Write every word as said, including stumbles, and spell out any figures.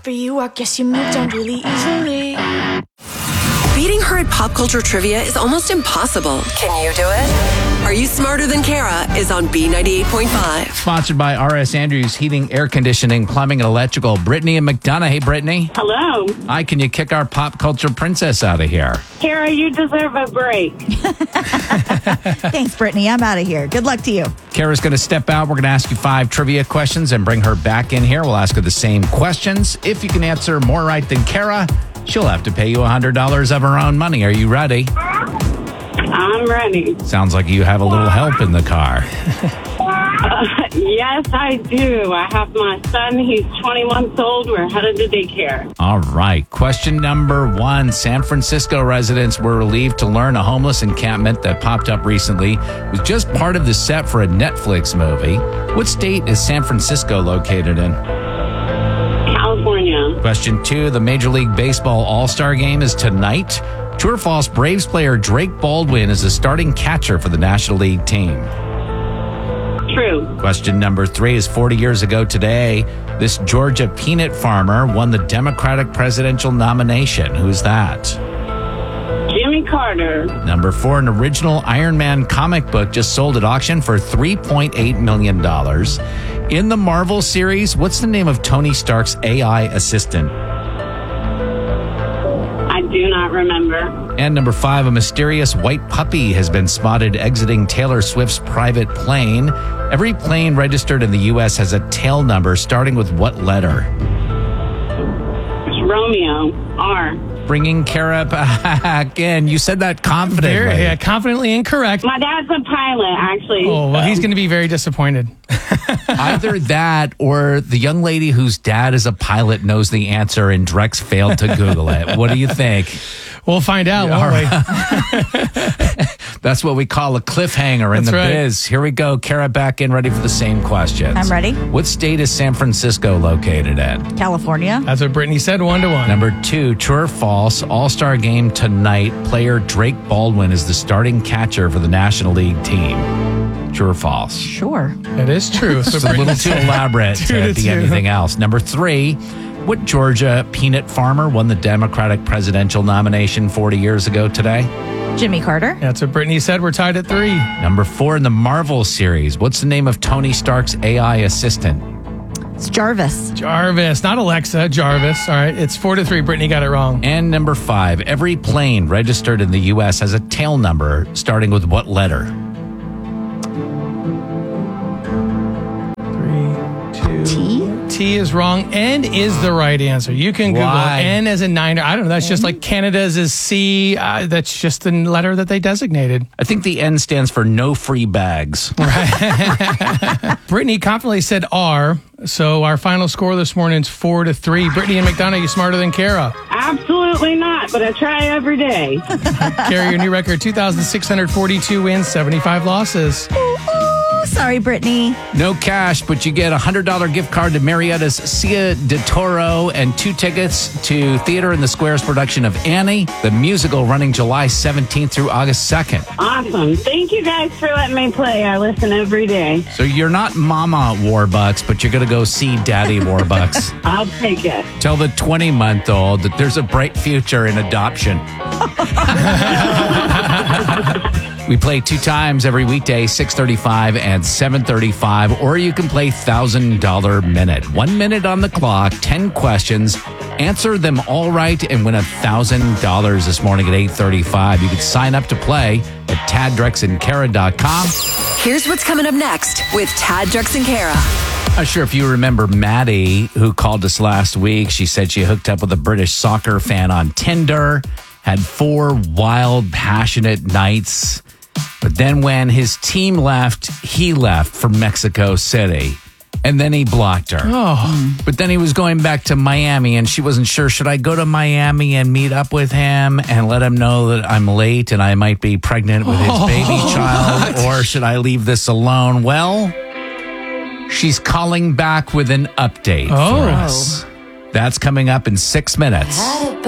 after you, I guess you moved on really easily. Beating her at pop culture trivia is almost impossible. Can you do it? Are You Smarter Than Kara is on B ninety-eight point five. Sponsored by R S Andrews Heating, Air Conditioning, Plumbing, and Electrical. Brittany and McDonough. Hey, Brittany. Hello. Hi, can you kick our pop culture princess out of here? Kara, you deserve a break. Thanks, Brittany. I'm out of here. Good luck to you. Kara's going to step out. We're going to ask you five trivia questions and bring her back in here. We'll ask her the same questions. If you can answer more right than Kara, she'll have to pay you one hundred dollars of her own money. Are you ready? I'm ready. Sounds like you have a little help in the car. Uh, yes, I do. I have my son. He's twenty months old. We're headed to daycare. All right. Question number one. San Francisco residents were relieved to learn a homeless encampment that popped up recently was just part of the set for a Netflix movie. What state is San Francisco located in? California. Question two. The Major League Baseball All-Star Game is tonight. True or false, Braves player Drake Baldwin is the starting catcher for the National League team? True. Question number three is forty years ago today, this Georgia peanut farmer won the Democratic presidential nomination. Who's that? Jimmy Carter. Number four, an original Iron Man comic book just sold at auction for three point eight million dollars. In the Marvel series, what's the name of Tony Stark's A I assistant? I do not remember. And number five, a mysterious white puppy has been spotted exiting Taylor Swift's private plane. Every plane registered in the U S has a tail number starting with what letter? It's Romeo. R. Bringing Kara back in. You said that confidently. Very, yeah, confidently incorrect. My dad's a pilot, actually. Oh, well, he's going to be very disappointed. Either that or the young lady whose dad is a pilot knows the answer and Drex failed to Google it. What do you think? We'll find out, won't we? That's what we call a cliffhanger in That's the right. biz. Here we go. Kara back in, ready for the same questions. I'm ready. What state is San Francisco located in? California. That's what Brittany said, one to one. Number two, true or false, All-Star Game tonight, player Drake Baldwin is the starting catcher for the National League team. True or false? Sure. That is true. So It's a little too elaborate Two to to be two. anything else. Number three, what Georgia peanut farmer won the Democratic presidential nomination forty years ago today? Jimmy Carter. That's what Brittany said. We're tied at three. Number four, in the Marvel series, what's the name of Tony Stark's A I assistant? It's Jarvis. Jarvis, not Alexa, Jarvis. All right, it's four to three. Brittany got it wrong. And number five, every plane registered in the U S has a tail number starting with what letter? Three, two. T. T is wrong. N is the right answer. You can Google Why? N as a niner. I don't know. That's just like Canada's is C. Uh, that's just the letter that they designated. I think the N stands for no free bags. Brittany confidently said R. So our final score this morning is four to three. Brittany and McDonough, you smarter than Kara. Absolutely not, but I try every day. Kara, your new record, two thousand six hundred forty-two wins, seventy-five losses. Ooh, sorry, Brittany. No cash, but you get a one hundred dollars gift card to Marietta's Cia de Toro and two tickets to Theater in the Square's production of Annie, the musical, running July seventeenth through August second. Awesome. Thank you guys for letting me play. I listen every day. So you're not Mama Warbucks, but you're going to go see Daddy Warbucks. I'll take it. Tell the twenty-month-old that there's a bright future in adoption. We play two times every weekday, six thirty-five and seven thirty-five, or you can play one thousand dollars Minute. One minute on the clock, ten questions. Answer them all right and win one thousand dollars this morning at eight thirty-five. You can sign up to play at tad drex and kara dot com. Here's what's coming up next with Tad, Drex, and Kara. Not sure if you remember Maddie, who called us last week. She said she hooked up with a British soccer fan on Tinder, had four wild, passionate nights. But then when his team left, he left for Mexico City. And then he blocked her. Oh. But then he was going back to Miami, and she wasn't sure, should I go to Miami and meet up with him and let him know that I'm late and I might be pregnant with his Oh, baby child, or should I leave this alone? Well, she's calling back with an update Oh. for us. That's coming up in six minutes.